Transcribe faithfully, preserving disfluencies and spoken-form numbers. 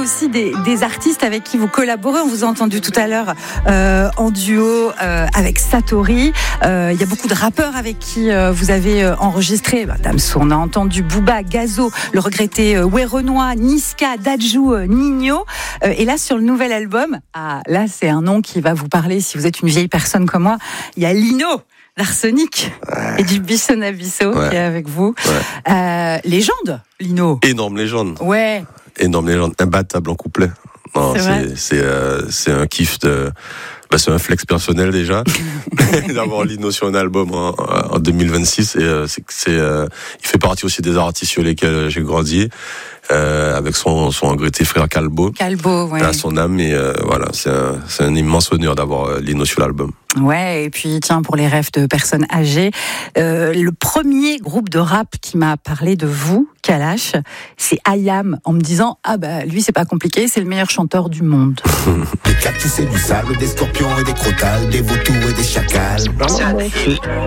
aussi des, des artistes avec qui vous collaborez. On vous a entendu tout à l'heure euh, en duo euh, avec Satori. Euh, il y a beaucoup de rappeurs avec qui euh, vous avez euh, enregistré. Bah, Damso, on a entendu Booba, Gazo, le regretté euh, Werenoi, Niska, Dadju, euh, Nino. Euh, et là, sur le nouvel album, ah, là, c'est un nom qui va vous parler si vous êtes une vieille personne comme moi. Il y a Lino d'Arsenic ouais. et du Bisson Abisso ouais. qui est avec vous. Ouais. Euh, légende, Lino. Énorme légende. Ouais. Énorme légende, imbattable en couplet. Non, c'est, c'est, c'est, euh, c'est un kiff de. Bah, c'est un flex personnel déjà d'avoir Lino sur un album en, en deux mille vingt-six et euh, c'est, c'est euh, il fait partie aussi des artistes sur lesquels j'ai grandi euh, avec son son regretté frère Calbo. Calbo, ouais. À son âme et euh, voilà, c'est un c'est un immense honneur d'avoir Lino sur l'album. Ouais, et puis tiens, pour les rêves de personnes âgées, euh, le premier groupe de rap qui m'a parlé de vous, Kalash, c'est I A M, en me disant ah bah lui c'est pas compliqué, c'est le meilleur chanteur du monde. Des cactus et du sable, des scorpions et des crotales, des vautours et des chacals.